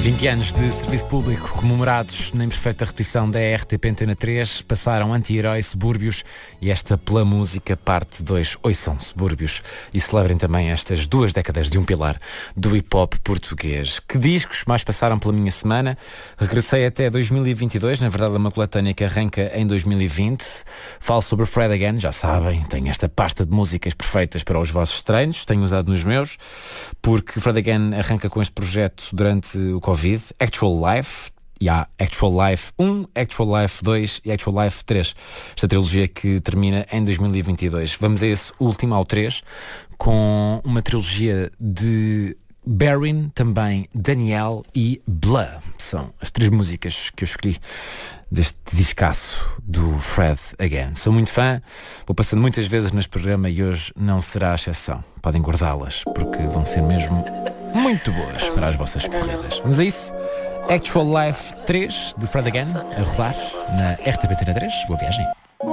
20 anos de serviço público comemorados na imperfeita repetição da RTP Antena 3, passaram Anti-Herói, Subúrbios e esta Pela Música parte 2. Ouçam Subúrbios e celebrem também estas 2 décadas de um pilar do hip-hop português. Que discos mais passaram pela minha semana? Regressei até 2022, na verdade é uma coletânea que arranca em 2020. Falo sobre Fred Again, já sabem, tenho esta pasta de músicas perfeitas para os vossos treinos, tenho usado nos meus, porque Fred Again arranca com este projeto durante o Covid, Actual Life. E há Actual Life 1, Actual Life 2 e Actual Life 3. Esta trilogia que termina em 2022. Vamos a esse último, ao 3, com uma trilogia de Barin, também Daniel e Blah. São as 3 músicas que eu escolhi deste discaço do Fred Again. Sou muito fã, vou passando muitas vezes neste programa e hoje não será a exceção. Podem guardá-las, porque vão ser mesmo muito boas para as vossas corridas. Vamos a isso? Actual Life 3 de Fred Again, a rodar na RTP Antena 3. Boa viagem.